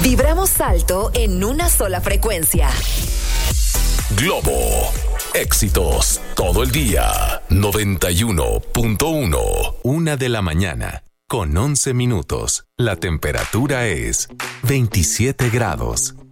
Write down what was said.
Vibramos alto en una sola frecuencia. Globo. Éxitos todo el día. 91.1. 1 de la mañana. Con 11 minutos. La temperatura es 27 grados.